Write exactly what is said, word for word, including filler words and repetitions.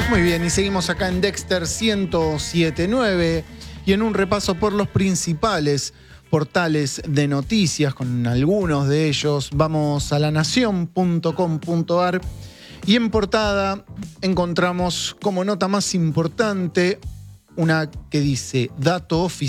Muy bien, y seguimos acá en Dexter ciento siete punto nueve y en un repaso por los principales portales de noticias, con algunos de ellos. Vamos a la nación punto com punto ar y en portada encontramos como nota más importante una que dice: dato oficial.